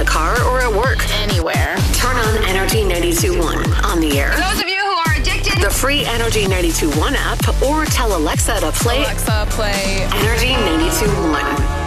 car or at work. Anywhere. Turn on Energy 92.1 on the air. For those of you who are addicted. The free Energy 92.1 app or tell Alexa to play Alexa, play Energy 92.1.